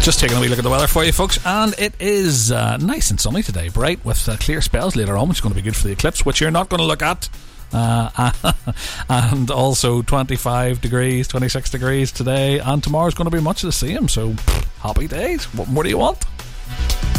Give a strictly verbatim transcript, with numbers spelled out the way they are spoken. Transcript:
Just taking a wee look at the weather for you, folks, and it is uh, nice and sunny today, bright with uh, clear spells later on, which is going to be good for the eclipse, which you're not going to look at. Uh, and also twenty-five degrees, twenty-six degrees today, and tomorrow's going to be much the same. So happy days. What more do you want?